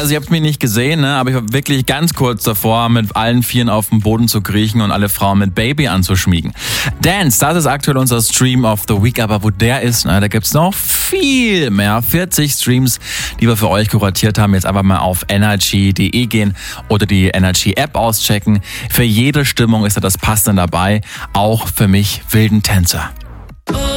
Also ihr habt mich nicht gesehen, ne? Aber ich war wirklich ganz kurz davor, mit allen Vieren auf dem Boden zu kriechen und alle Frauen mit Baby anzuschmiegen. Dance, das ist aktuell unser Stream of the Week, aber wo der ist, da gibt's noch viel mehr. 40 Streams, die wir für euch kuratiert haben. Jetzt einfach mal auf energy.de gehen oder die Energy-App auschecken. Für jede Stimmung ist da das Passende dabei, auch für mich wilden Tänzer.